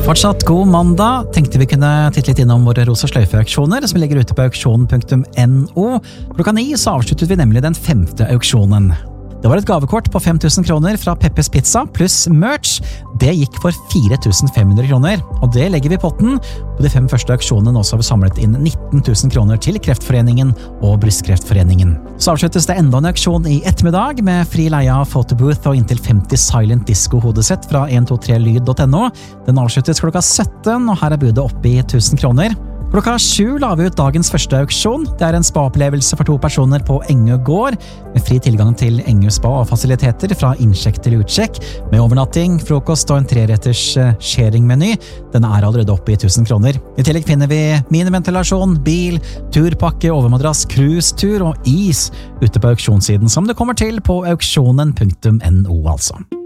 Fortsatt god mandag, tenkte vi kunne titte litt innom våre rosa sløyfe-auksjoner som ligger ute på auksjon.no. Klokka 9 så avsluttet vi nemlig den 5. auksjonen. Det var et gavekort på 5.000 kroner fra Peppers Pizza pluss merch. Det gikk for 4.500 kroner, og det legger vi i potten. På de 5 første auksjonene nå så har vi samlet inn 19.000 kroner til Kreftforeningen og Brystkreftforeningen. Så avsluttes det enda en auksjon i ettermiddag med fri leie av photobooth og inntil 50 silent disco-hodesett fra 123lyd.no. Den avsluttes klokka 17, og her er budet oppe i 1.000 kroner. Klokka 7 la vi ut dagens første auksjon. Det er en spa-opplevelse for 2 personer på Engø gård, med fri tilgang til Engø spa og fasiliteter fra innsjekk til utsjekk, med overnatting, frokost og en 3-retters sharing-meny. Den er allerede oppe i 1.000 kroner. I tillegg finner vi miniventilasjon, bil, turpakke, overmadrass, cruisetur og is ute på auksjonssiden, som det kommer til på auksjonen.no altså.